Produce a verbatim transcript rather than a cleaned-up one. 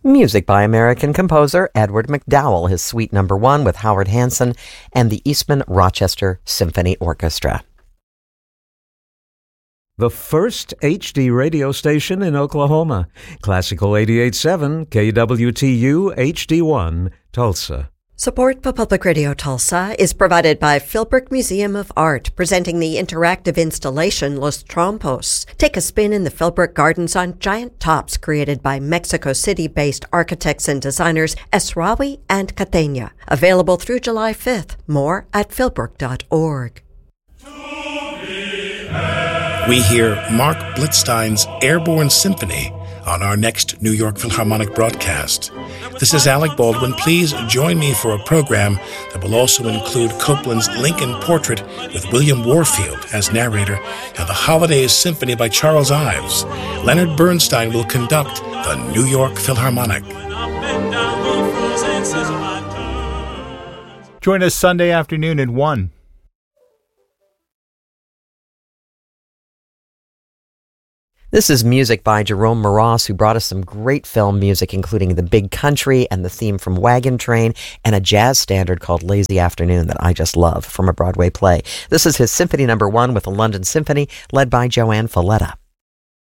Music by American composer Edward MacDowell, his Suite Number One with Howard Hanson and the Eastman Rochester Symphony Orchestra. The first H D radio station in Oklahoma. Classical eighty-eight point seven, K W T U H D one, Tulsa. Support for Public Radio Tulsa is provided by Philbrook Museum of Art, presenting the interactive installation Los Trompos. Take a spin in the Philbrook Gardens on giant tops created by Mexico City-based architects and designers Esrawi and Catena. Available through July fifth. More at philbrook dot org. We hear Mark Blitzstein's Airborne Symphony on our next New York Philharmonic broadcast. This is Alec Baldwin. Please join me for a program that will also include Copland's Lincoln Portrait with William Warfield as narrator and the Holidays Symphony by Charles Ives. Leonard Bernstein will conduct the New York Philharmonic. Join us Sunday afternoon at one. This is music by Jerome Moross, who brought us some great film music, including The Big Country and the theme from Wagon Train and a jazz standard called Lazy Afternoon that I just love from a Broadway play. This is his Symphony Number One with the London Symphony, led by Joanne Falletta.